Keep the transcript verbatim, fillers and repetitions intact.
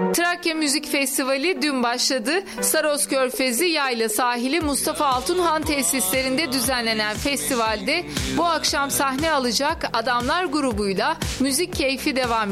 Trakya Müzik Festivali dün başladı. Saros Körfezi Yayla Sahili Mustafa Altunhan tesislerinde düzenlenen festivalde bu akşam sahne alacak Adamlar grubuyla müzik keyfi devam